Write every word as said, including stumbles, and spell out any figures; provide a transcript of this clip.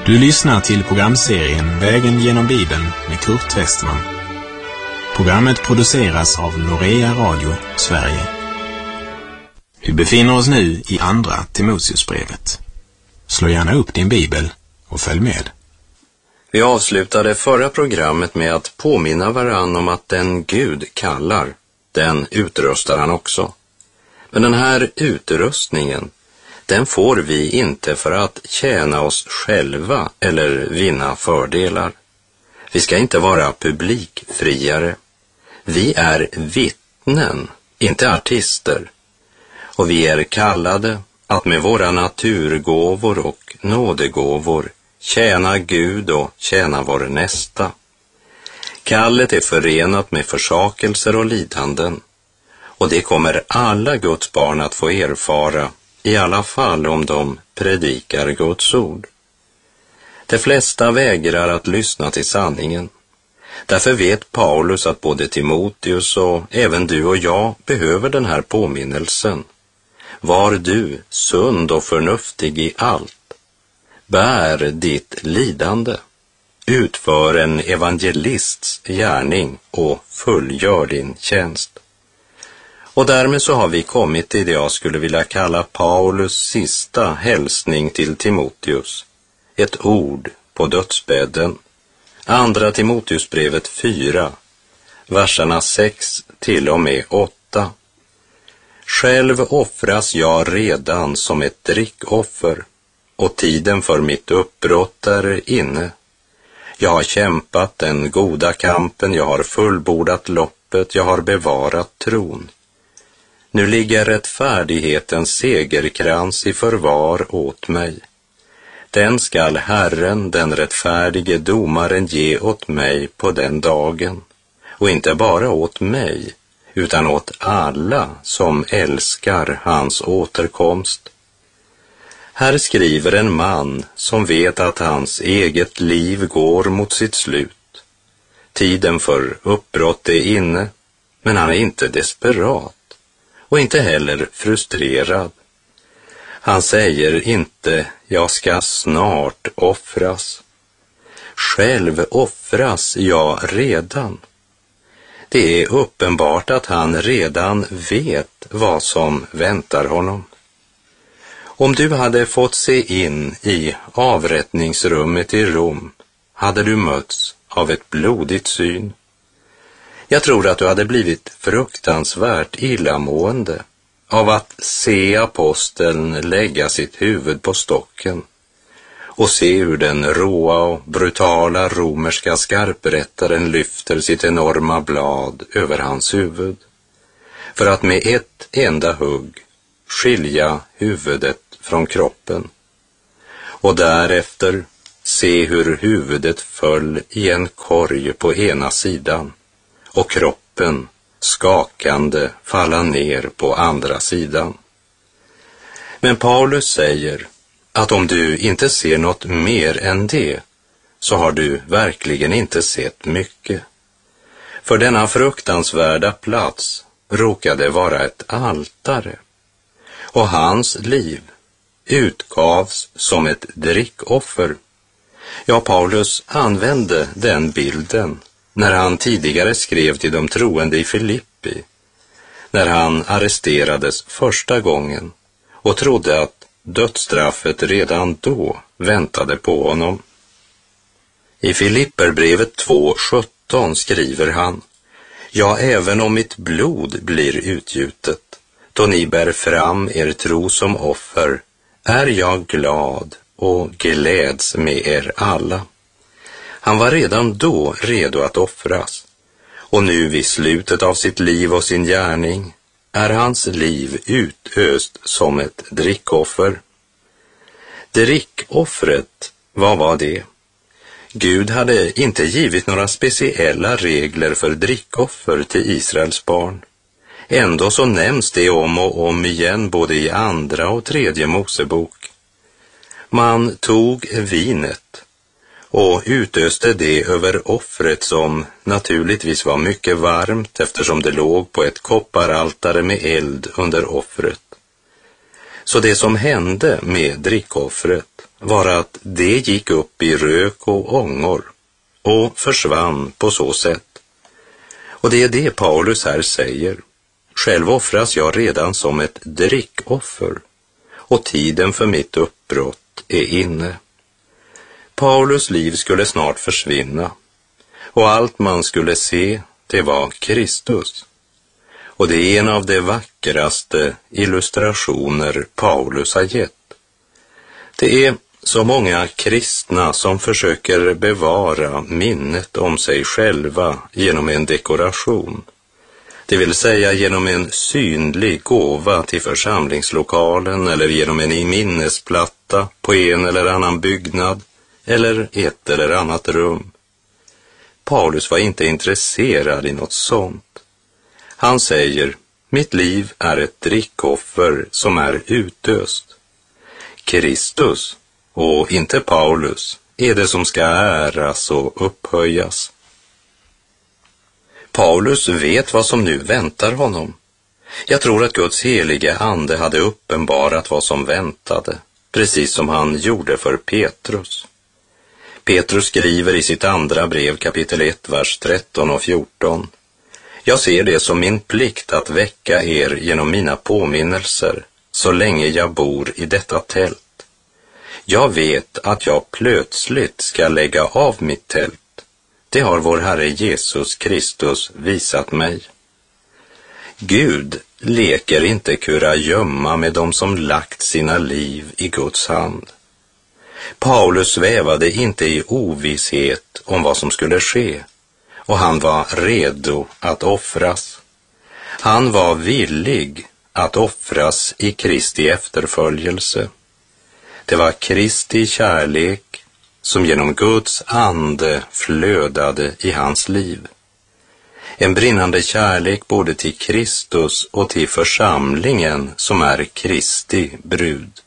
Du lyssnar till programserien Vägen genom Bibeln med Kurt Westman. Programmet produceras av Norea Radio, Sverige. Vi befinner oss nu i andra Timoteusbrevet. Slå gärna upp din bibel och följ med. Vi avslutade förra programmet med att påminna varann om att den Gud kallar, den utrustar han också. Men den här utrustningen, den får vi inte för att tjäna oss själva eller vinna fördelar. Vi ska inte vara publikfriare. Vi är vittnen, inte artister. Och vi är kallade att med våra naturgåvor och nådegåvor tjäna Gud och tjäna vår nästa. Kallet är förenat med försakelser och lidanden. Och det kommer alla Guds barn att få erfara, i alla fall om de predikar Guds ord. De flesta vägrar att lyssna till sanningen. Därför vet Paulus att både Timoteus och även du och jag behöver den här påminnelsen. Var du sund och förnuftig i allt. Bär ditt lidande. Utför en evangelists gärning och fullgör din tjänst. Och därmed så har vi kommit till det jag skulle vilja kalla Paulus sista hälsning till Timoteus. Ett ord på dödsbädden. Andra Timoteusbrevet fyra, verserna sex till och med åtta. Själv offras jag redan som ett drickoffer, och tiden för mitt uppbrott är inne. Jag har kämpat den goda kampen, jag har fullbordat loppet, jag har bevarat tron. Nu ligger rättfärdighetens segerkrans i förvar åt mig. Den skall Herren, den rättfärdige domaren, ge åt mig på den dagen. Och inte bara åt mig, utan åt alla som älskar hans återkomst. Här skriver en man som vet att hans eget liv går mot sitt slut. Tiden för uppbrott är inne, men han är inte desperat och inte heller frustrerad. Han säger inte, jag ska snart offras. Själv offras jag redan. Det är uppenbart att han redan vet vad som väntar honom. Om du hade fått se in i avrättningsrummet i Rom, hade du mötts av ett blodigt syn. Jag tror att du hade blivit fruktansvärt illamående av att se aposteln lägga sitt huvud på stocken och se hur den råa och brutala romerska skarprättaren lyfter sitt enorma blad över hans huvud för att med ett enda hugg skilja huvudet från kroppen, och därefter se hur huvudet föll i en korg på ena sidan och kroppen skakande falla ner på andra sidan. Men Paulus säger att om du inte ser något mer än det, så har du verkligen inte sett mycket. För denna fruktansvärda plats råkade vara ett altare, och hans liv utgavs som ett drickoffer. Ja, Paulus använde den bilden när han tidigare skrev till de troende i Filippi, när han arresterades första gången och trodde att dödsstraffet redan då väntade på honom. I Filipperbrevet två sjutton skriver han, ja, även om mitt blod blir utgjutet, då ni bär fram er tro som offer, är jag glad och gläds med er alla. Han var redan då redo att offras, och nu vid slutet av sitt liv och sin gärning är hans liv utöst som ett drickoffer. Drickoffret, vad var det? Gud hade inte givit några speciella regler för drickoffer till Israels barn. Ändå så nämns det om och om igen både i andra och tredje Mosebok. Man tog vinet och utöste det över offret, som naturligtvis var mycket varmt eftersom det låg på ett kopparaltare med eld under offret. Så det som hände med drickoffret var att det gick upp i rök och ångor och försvann på så sätt. Och det är det Paulus här säger. Själv offras jag redan som ett drickoffer, och tiden för mitt uppbrott är inne. Paulus liv skulle snart försvinna, och allt man skulle se, det var Kristus. Och det är en av de vackraste illustrationer Paulus har gett. Det är så många kristna som försöker bevara minnet om sig själva genom en dekoration. Det vill säga genom en synlig gåva till församlingslokalen eller genom en minnesplatta på en eller annan byggnad eller ett eller annat rum. Paulus var inte intresserad i något sånt. Han säger, mitt liv är ett drickoffer som är utöst. Kristus, och inte Paulus, är det som ska äras och upphöjas. Paulus vet vad som nu väntar honom. Jag tror att Guds helige ande hade uppenbarat vad som väntade, precis som han gjorde för Petrus. Petrus skriver i sitt andra brev kapitel ett, vers tretton och fjorton. Jag ser det som min plikt att väcka er genom mina påminnelser, så länge jag bor i detta tält. Jag vet att jag plötsligt ska lägga av mitt tält. Det har vår Herre Jesus Kristus visat mig. Gud leker inte kurragömma med dem som lagt sina liv i Guds hand. Paulus svävade inte i ovisshet om vad som skulle ske, och han var redo att offras. Han var villig att offras i Kristi efterföljelse. Det var Kristi kärlek som genom Guds ande flödade i hans liv. En brinnande kärlek både till Kristus och till församlingen som är Kristi brud.